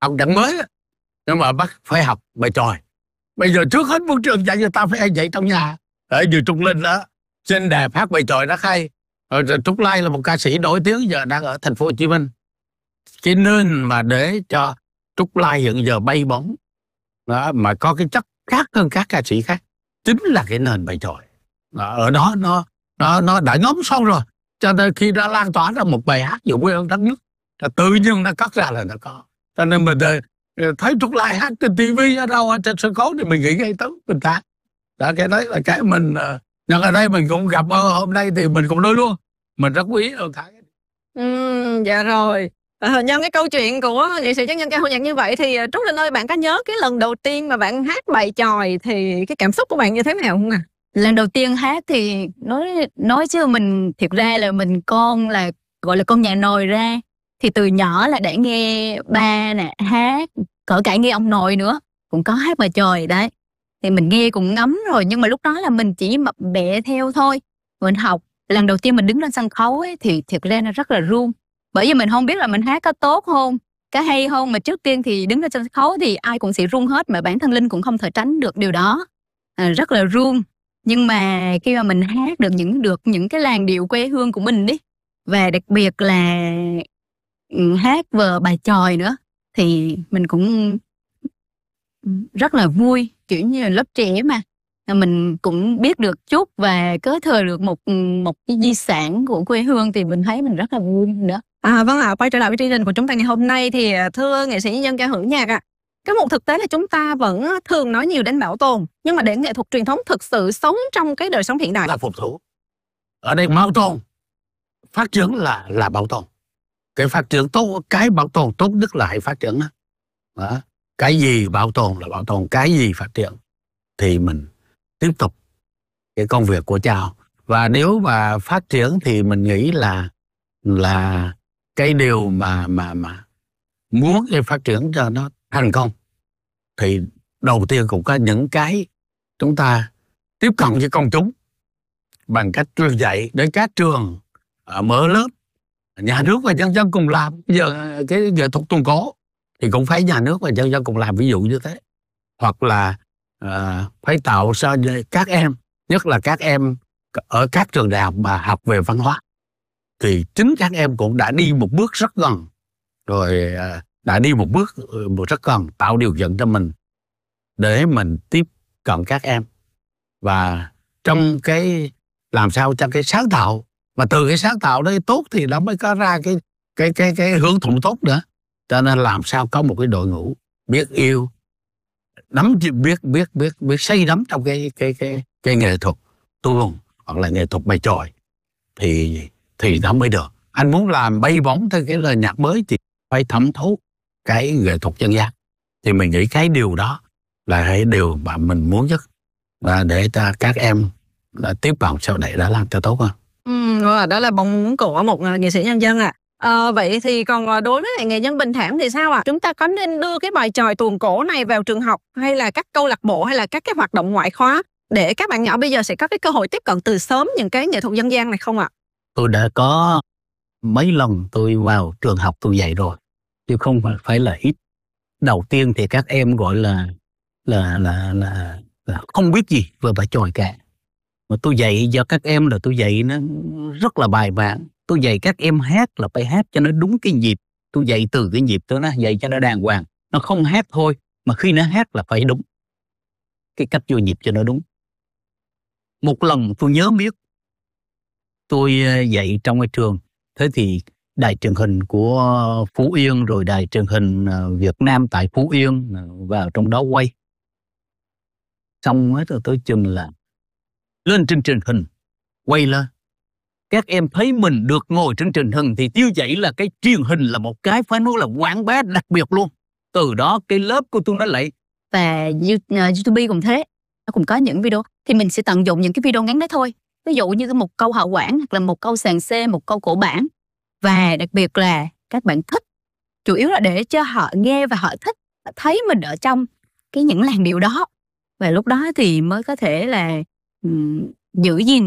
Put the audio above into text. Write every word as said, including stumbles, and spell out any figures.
học đặng mới á, nhưng mà bắt phải học bài chòi. Bây giờ trước hết môi trường dạy cho ta phải dạy trong nhà. Ở như Trúc Linh đó, trên đài hát bài chòi rất hay. Rồi Trúc Lai là một ca sĩ nổi tiếng giờ đang ở thành phố Hồ Chí Minh. Cái nên mà để cho Trúc Lai hiện giờ bay bóng đó, mà có cái chất khác hơn các ca sĩ khác, chính là cái nền bài chòi. Ở đó nó nó nó đã ngấm sâu rồi, cho nên khi đã lan tỏa ra một bài hát về quê hương đất nước, tự nhiên nó cất ra là nó có. Cho nên mình thấy Trúc Lai hát trên tivi ở đâu ở trên sân khấu thì mình nghĩ ngay tới mình ta. Đó, cái đấy là cái mình nhưng ở đây mình cũng gặp hôm nay thì mình cũng nói luôn, mình rất quý ông Thái. Ừ, dạ rồi. À, nhân cái câu chuyện của nghệ sĩ Trấn Nhân ca Hậu Nhạc như vậy thì Trúc Linh ơi, bạn có nhớ cái lần đầu tiên mà bạn hát bài chòi thì cái cảm xúc của bạn như thế nào không ạ? À? Lần đầu tiên hát thì nói nói chứ mình thiệt ra là mình con là gọi là con nhà nồi ra, thì từ nhỏ là đã nghe ba nè hát, cỡ cả nghe ông nội nữa cũng có hát bài chòi đấy, thì mình nghe cũng ngấm rồi, nhưng mà lúc đó là mình chỉ mập bẹ theo thôi. Mình học lần đầu tiên mình đứng lên sân khấu ấy, thì thiệt ra nó rất là run, bởi vì mình không biết là mình hát có tốt không, có hay không, mà trước tiên thì đứng lên sân khấu thì ai cũng sẽ run hết, mà bản thân Linh cũng không thể tránh được điều đó, à, rất là run. Nhưng mà khi mà mình hát được những được những cái làn điệu quê hương của mình đi, và đặc biệt là hát vở bài chòi nữa, thì mình cũng rất là vui, kiểu như là lớp trẻ mà mình cũng biết được chút và kế thừa được một một cái di sản của quê hương, thì mình thấy mình rất là vui nữa. À vâng ạ, à, quay trở lại với chương trình của chúng ta ngày hôm nay thì thưa nghệ sĩ nhân dân ca hữu nhạc ạ, à, cái một thực tế là chúng ta vẫn thường nói nhiều đến bảo tồn, nhưng mà để nghệ thuật truyền thống thực sự sống trong cái đời sống hiện đại là phục thủ. Ở đây bảo tồn, phát triển là là bảo tồn. Cái phát triển tốt, cái bảo tồn tốt nhất là hãy phát triển đó. Đó. Cái gì bảo tồn là bảo tồn, cái gì phát triển thì mình tiếp tục cái công việc của cha. Và nếu mà phát triển thì mình nghĩ là là cái điều mà mà mà muốn cái phát triển cho nó thành công thì đầu tiên cũng có những cái chúng ta tiếp cận với công chúng bằng cách truyền dạy đến các trường, mở lớp, nhà nước và nhân dân cùng làm. Bây giờ cái nghệ thuật tuồng cổ thì cũng phải nhà nước và nhân dân cùng làm, ví dụ như thế. Hoặc là uh, phải tạo cho các em, nhất là các em ở các trường đại học mà học về văn hóa, thì chính các em cũng đã đi một bước rất gần rồi, uh, đã đi một bước uh, rất gần, tạo điều kiện cho mình để mình tiếp cận các em. Và trong cái làm sao cho cái sáng tạo, mà từ cái sáng tạo đấy tốt thì nó mới có ra cái cái cái cái hưởng thụ tốt nữa. Cho nên làm sao có một cái đội ngũ biết yêu, nắm biết biết biết biết say đắm trong cái cái cái cái nghệ thuật tuồng hoặc là nghệ thuật bài chòi thì thì nó mới được. Anh muốn làm bay bóng theo cái lời nhạc mới thì phải thẩm thấu cái nghệ thuật dân gian. Thì mình nghĩ cái điều đó là cái điều mà mình muốn nhất, và để ta các em đã tiếp vào sau này đã làm cho tốt hơn. Ừ, đó là mong muốn của một nghệ sĩ nhân dân ạ. À. À, vậy thì còn đối với nghệ nhân Bình Thản thì sao ạ? À? Chúng ta có nên đưa cái bài chòi tuồng cổ này vào trường học hay là các câu lạc bộ hay là các cái hoạt động ngoại khóa để các bạn nhỏ bây giờ sẽ có cái cơ hội tiếp cận từ sớm những cái nghệ thuật dân gian này không ạ? À? Tôi đã có mấy lần tôi vào trường học tôi dạy rồi, chứ không phải là ít. Đầu tiên thì các em gọi là là là là, là không biết gì về bài chòi cả. Mà tôi dạy cho các em là tôi dạy nó rất là bài bản. Tôi dạy các em hát là phải hát cho nó đúng cái nhịp. Tôi dạy từ cái nhịp tới nó dạy cho nó đàng hoàng. Nó không hát thôi, mà khi nó hát là phải đúng cái cách vô nhịp cho nó đúng. Một lần tôi nhớ biết, tôi dạy trong cái trường, thế thì đài truyền hình của Phú Yên rồi đài truyền hình Việt Nam tại Phú Yên vào trong đó quay. Xong hết rồi tôi chừng là lên trên truyền hình, quay lên. Các em thấy mình được ngồi trên truyền hình thì tiêu vậy là cái truyền hình là một cái phải nói là quảng bá đặc biệt luôn. Từ đó cái lớp của tôi nó lại. Và YouTube cũng thế, nó cũng có những video thì mình sẽ tận dụng những cái video ngắn đấy thôi. Ví dụ như một câu hậu quảng hoặc là một câu sàn xê, một câu cổ bản. Và đặc biệt là các bạn thích, chủ yếu là để cho họ nghe và họ thích, họ thấy mình ở trong cái những làn điệu đó. Và lúc đó thì mới có thể là um, giữ gìn